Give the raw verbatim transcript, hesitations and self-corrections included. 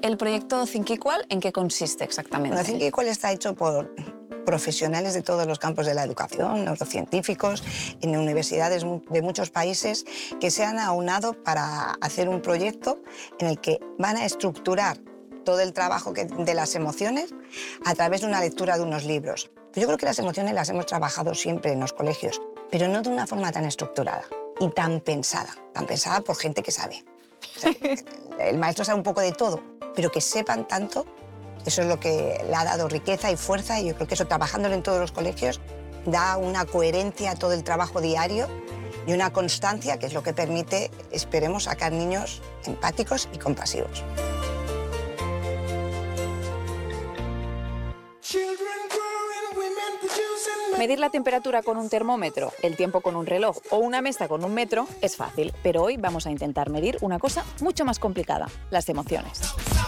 ¿El proyecto Think Equal en qué consiste exactamente? Bueno, Think Equal está hecho por profesionales de todos los campos de la educación, neurocientíficos, en universidades de muchos países que se han aunado para hacer un proyecto en el que van a estructurar todo el trabajo que, de las emociones a través de una lectura de unos libros. Yo creo que las emociones las hemos trabajado siempre en los colegios, pero no de una forma tan estructurada y tan pensada, tan pensada por gente que sabe. O sea, el maestro sabe un poco de todo, pero que sepan tanto, eso es lo que le ha dado riqueza y fuerza, y yo creo que eso, trabajándolo en todos los colegios, da una coherencia a todo el trabajo diario y una constancia, que es lo que permite, esperemos, sacar niños empáticos y compasivos. Medir la temperatura con un termómetro, el tiempo con un reloj o una mesa con un metro es fácil, pero hoy vamos a intentar medir una cosa mucho más complicada, las emociones.